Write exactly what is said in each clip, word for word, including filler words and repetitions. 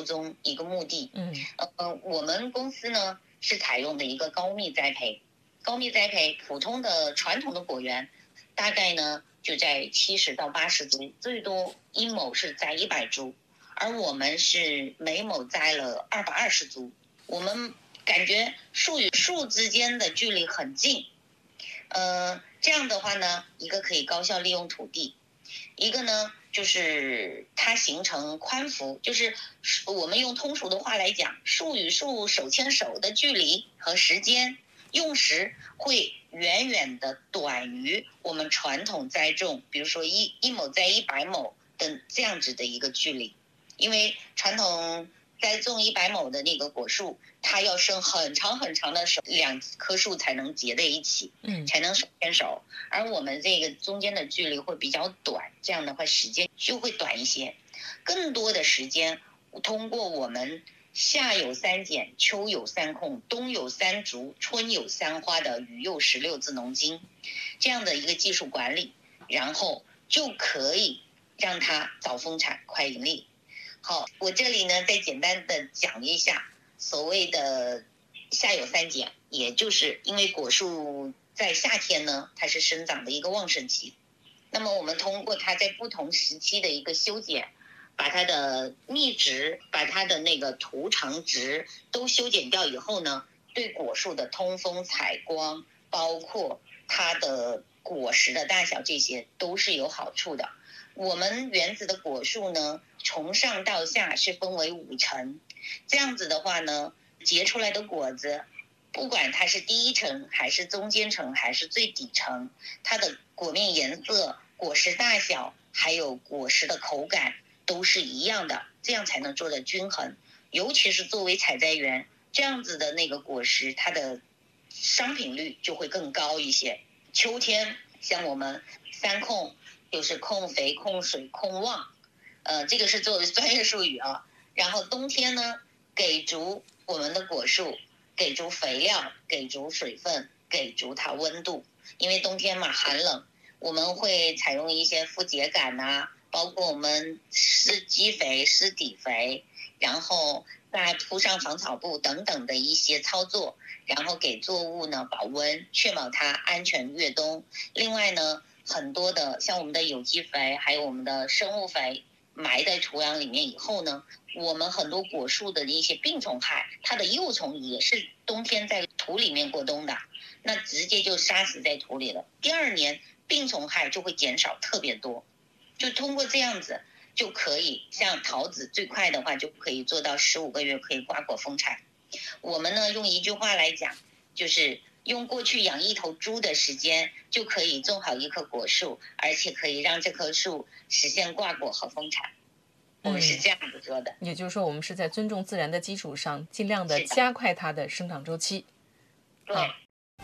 踪一个目的。 嗯， 呃，我们公司呢是采用的一个高密栽培，高密栽培普通的传统的果园，大概呢就在七十到八十株，最多一亩是栽一百株，而我们是每亩栽了二百二十株。我们感觉树与树之间的距离很近，呃，这样的话呢，一个可以高效利用土地，一个呢就是它形成宽幅，就是我们用通俗的话来讲，树与树手牵手的距离和时间用时会远远的短于我们传统栽种，比如说一一亩栽一百亩的这样子的一个距离，因为传统栽种一百亩的那个果树，它要生很长很长的手，两棵树才能结在一起， 嗯， 才能手牵手。而我们这个中间的距离会比较短，这样的话时间就会短一些。更多的时间通过我们夏有三减，秋有三控，冬有三足，春有三花的雨佑十六字农经这样的一个技术管理，然后就可以让它早丰产快盈利。好，我这里呢再简单的讲一下所谓的夏有三减，也就是因为果树在夏天呢它是生长的一个旺盛期，那么我们通过它在不同时期的一个修剪，把它的密值，把它的那个图长值都修剪掉以后呢，对果树的通风采光，包括它的果实的大小，这些都是有好处的。我们园子的果树呢，从上到下是分为五层，这样子的话呢，结出来的果子，不管它是第一层还是中间层还是最底层，它的果面颜色、果实大小还有果实的口感都是一样的，这样才能做得均衡。尤其是作为采摘园，这样子的那个果实，它的商品率就会更高一些。秋天像我们三控，就是控肥、控水、控旺，呃，这个是作为专业术语啊。然后冬天呢，给足我们的果树，给足肥料，给足水分，给足它温度。因为冬天嘛寒冷，我们会采用一些复秸秆啊，包括我们施基肥、施底肥，然后再铺上防草布等等的一些操作，然后给作物呢保温，确保它安全越冬。另外呢，很多的像我们的有机肥，还有我们的生物肥埋在土壤里面以后呢，我们很多果树的一些病虫害，它的幼虫也是冬天在土里面过冬的，那直接就杀死在土里了。第二年病虫害就会减少特别多，就通过这样子就可以，像桃子最快的话就可以做到十五个月可以挂果丰产。我们呢用一句话来讲，就是用过去养一头猪的时间就可以种好一棵果树，而且可以让这棵树实现挂果和丰产。我们是这样子说的。 也就是说我们是在尊重自然的基础上，尽量的是的加快它的生长周期。 对。 好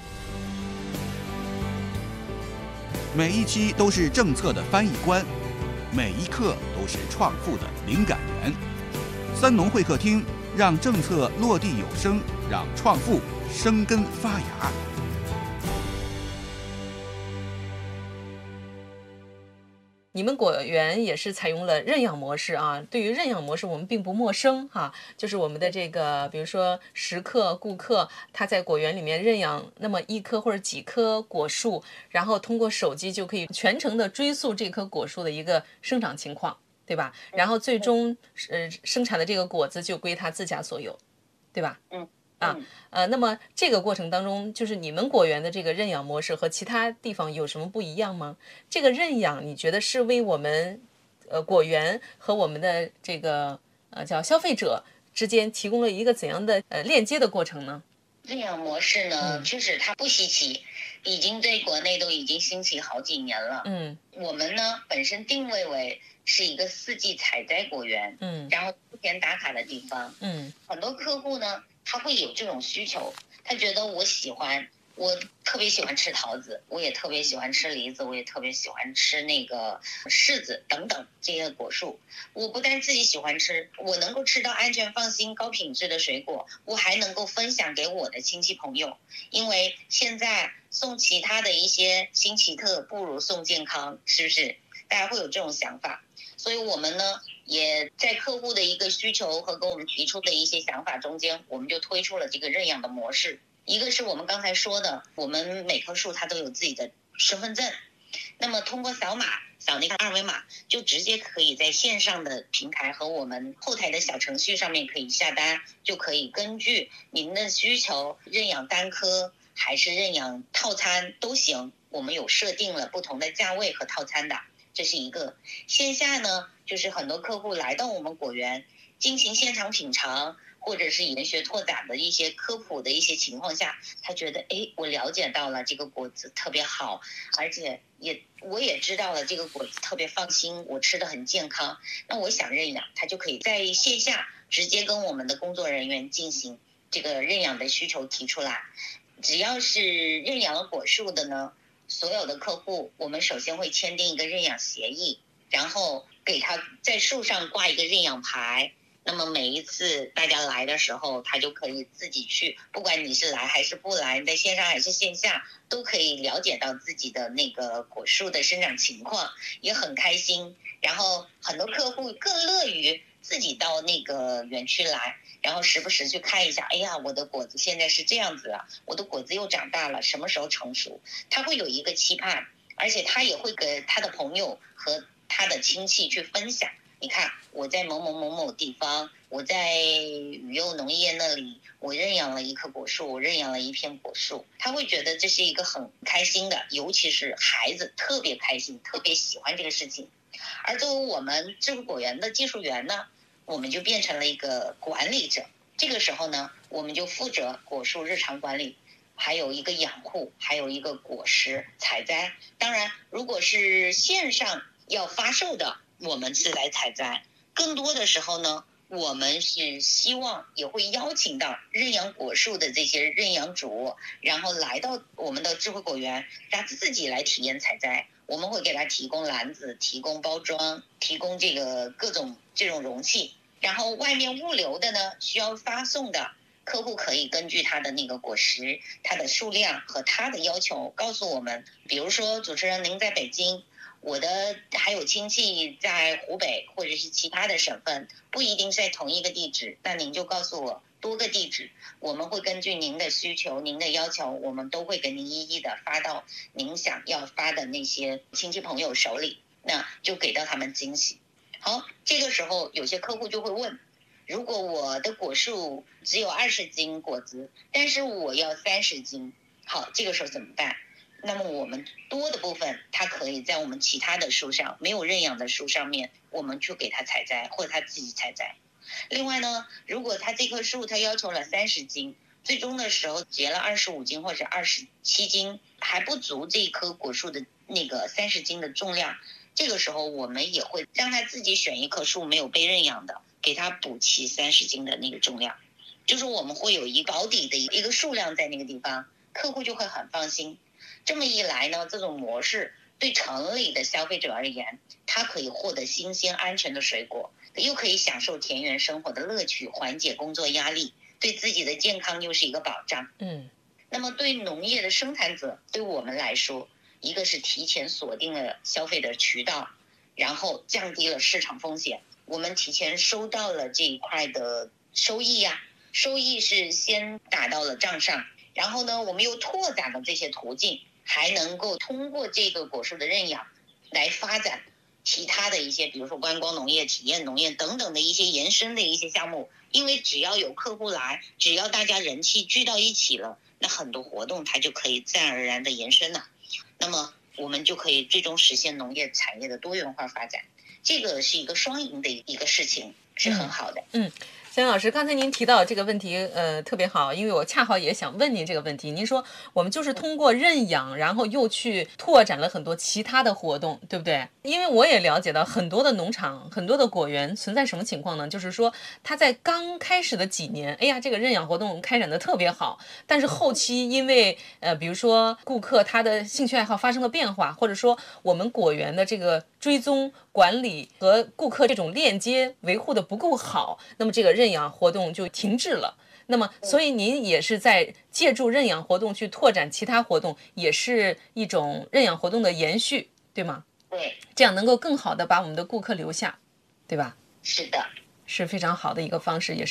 每一期都是政策的翻译官，每一刻都是创富的灵感源。三农会客厅，让政策落地有声，让创富生根发芽。 你们果园也是采用了认养模式啊，对于认养模式我们并不陌生哈，就是我们的这个比如说食客顾客他在果园里面认养那么一棵或者几棵果树，然后通过手机就可以全程的追溯这棵果树的一个生长情况，对吧？然后最终呃生产的这个果子就归他自家所有，对吧？ 嗯啊，呃，那么这个过程当中，就是你们果园的这个认养模式和其他地方有什么不一样吗？这个认养，你觉得是为我们，呃，果园和我们的这个呃叫消费者之间提供了一个怎样的呃链接的过程呢？ 认养模式呢， 嗯确实它不稀奇，已经在国内都已经兴起好几年了。 嗯我们呢本身定位为是一个四季采摘果园， 嗯然后出前打卡的地方。 嗯很多客户呢，他会有这种需求，他觉得我喜欢，我特别喜欢吃桃子，我也特别喜欢吃梨子，我也特别喜欢吃那个柿子等等这些果树。我不但自己喜欢吃，我能够吃到安全放心高品质的水果，我还能够分享给我的亲戚朋友。因为现在送其他的一些新奇特不如送健康，是不是？大家会有这种想法。 所以我们呢也在客户的一个需求和跟我们提出的一些想法中间，我们就推出了这个认养的模式。一个是我们刚才说的，我们每棵树它都有自己的身份证，那么通过扫码扫那个二维码，就直接可以在线上的平台和我们后台的小程序上面可以下单，就可以根据您的需求认养单棵还是认养套餐都行，我们有设定了不同的价位和套餐的，这是一个。线下呢，就是很多客户来到我们果园进行现场品尝，或者是研学拓展的一些科普的一些情况下，他觉得哎，我了解到了这个果子特别好，而且也我也知道了这个果子特别放心，我吃的很健康，那我想认养，他就可以在线下直接跟我们的工作人员进行这个认养的需求提出来。只要是认养了果树的呢，所有的客户我们首先会签订一个认养协议，然后给他在树上挂一个认养牌，那么每一次大家来的时候，他就可以自己去，不管你是来还是不来，在线上还是线下，都可以了解到自己的那个果树的生长情况，也很开心。然后很多客户更乐于自己到那个园区来，然后时不时去看一下，哎呀，我的果子现在是这样子了，我的果子又长大了，什么时候成熟？他会有一个期盼，而且他也会给他的朋友和他的亲戚去分享。你看，我在某某某某地方，我在宇佑农业那里，我认养了一棵果树，我认养了一片果树，他会觉得这是一个很开心的，尤其是孩子特别开心，特别喜欢这个事情。而作为我们智慧果园的技术员呢，我们就变成了一个管理者。这个时候呢，我们就负责果树日常管理，还有一个养护，还有一个果实采摘。当然，如果是线上要发售的，我们是来采摘。更多的时候呢，我们是希望也会邀请到认养果树的这些认养主，然后来到我们的智慧果园，让自己来体验采摘。我们会给他提供篮子，提供包装，提供这个各种这种容器。然后外面物流的呢，需要发送的客户可以根据他的那个果实、它的数量和他的要求告诉我们。比如说主持人您在北京，我的还有亲戚在湖北或者是其他的省份，不一定在同一个地址，那您就告诉我多个地址，我们会根据您的需求、您的要求，我们都会给您一一的发到您想要发的那些亲戚朋友手里，那就给到他们惊喜。好，这个时候有些客户就会问，如果我的果树只有二十斤果子，但是我要三十斤，好，这个时候怎么办？那么我们多的部分，它可以在我们其他的树上，没有认养的树上面，我们去给它采摘，或者它自己采摘。另外呢，如果它这棵树它要求了三十斤，最终的时候结了二十五斤或者二十七斤，还不足这棵果树的那个三十斤的重量，这个时候我们也会让他自己选一棵树没有被认养的，给他补齐三十斤的那个重量，就是我们会有一个保底的一个数量在那个地方，客户就会很放心。这么一来呢，这种模式对城里的消费者而言，他可以获得新鲜安全的水果，又可以享受田园生活的乐趣，缓解工作压力，对自己的健康又是一个保障。 嗯， 那么对农业的生产者，对我们来说，一个是提前锁定了消费的渠道，然后降低了市场风险，我们提前收到了这一块的收益呀、啊，收益是先打到了账上，然后呢，我们又拓展了这些途径，还能够通过这个果树的认养来发展其他的一些，比如说观光农业、体验农业等等的一些延伸的一些项目。因为只要有客户来，只要大家人气聚到一起了，那很多活动它就可以自然而然的延伸了，那么我们就可以最终实现农业产业的多元化发展，这个是一个双赢的一个事情，是很好的。 嗯。嗯肖老师，刚才您提到这个问题，呃，特别好，因为我恰好也想问您这个问题。您说我们就是通过认养，然后又去拓展了很多其他的活动，对不对？因为我也了解到很多的农场、很多的果园存在什么情况呢？就是说他在刚开始的几年，哎呀，这个认养活动开展的特别好，但是后期因为呃，比如说顾客他的兴趣爱好发生了变化，或者说我们果园的这个追踪管理和顾客这种链接维护的不够好，那么这个认养活动就停滞了。那么所以您也是在借助认养活动去拓展其他活动，也是一种认养活动的延续，对吗？ 对， 这样能够更好的把我们的顾客留下，对吧？ 是的， 是非常好的一个方式，也是